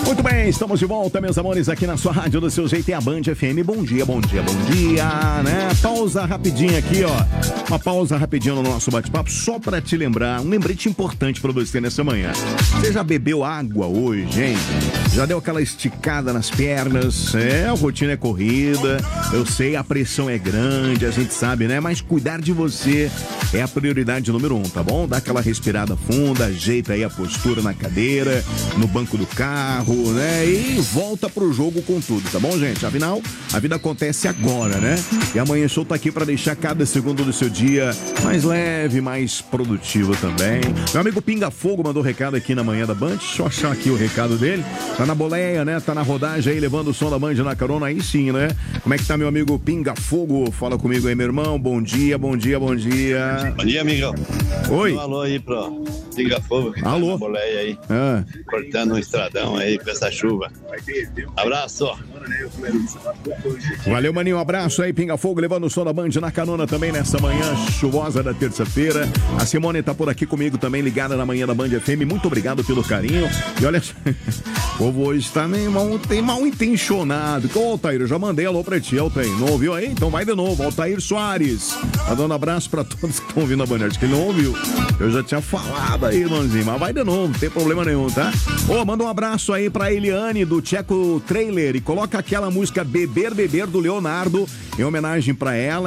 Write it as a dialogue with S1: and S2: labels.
S1: Muito bem, estamos de volta, meus amores, aqui na sua rádio do seu jeito, é a Band FM. Bom dia, bom dia, bom dia, né? Pausa rapidinha aqui, ó. Uma pausa rapidinha no nosso bate-papo, só pra te lembrar, um lembrete importante pra você nessa manhã. Você já bebeu água hoje, hein? Já deu aquela esticada nas pernas? A rotina é corrida, eu sei, a pressão é grande, a gente sabe, né? Mas cuidar de você é a prioridade número 1, tá bom? Dá aquela respirada funda, ajeita aí a postura na cadeira, no banco do carro, né? E volta pro jogo com tudo, tá bom, gente? Afinal, a vida acontece agora, né? E amanhã show tá aqui pra deixar cada segundo do seu dia mais leve, mais produtivo também. Meu amigo Pinga Fogo mandou recado aqui na manhã da Band. Deixa eu achar aqui o recado dele. Tá na boleia, né? Tá na rodagem aí, levando o som da Band na carona, aí sim, né? Como é que tá, meu amigo Pinga Fogo? Fala comigo aí, meu irmão. Bom dia, bom dia, bom dia.
S2: Bom dia, amigão.
S1: Oi.
S2: Um alô aí pro Pinga Fogo, que
S1: alô.
S2: tá na boleia aí, cortando um estradão aí com essa chuva. Abraço.
S1: Valeu, maninho, um abraço aí, Pinga Fogo, levando o som da Band na carona também nessa manhã chuvosa da terça-feira. A Simone tá por aqui comigo também, ligada na manhã da Band FM. Muito obrigado pelo carinho. E olha, o povo hoje tá meio mal intencionado. Ô, Altair, eu já mandei alô pra ti, Altair. Não ouviu aí? Então vai de novo. Altair Soares. Tá dando abraço pra todos que estão ouvindo a Band. Acho que ele não ouviu. Eu já tinha falado aí, irmãozinho. Mas vai de novo, não tem problema nenhum, tá? Ô, manda um abraço aí pra Eliane do Tcheco Trailer e coloca aquela música Beber, Beber do Leonardo em homenagem pra ela.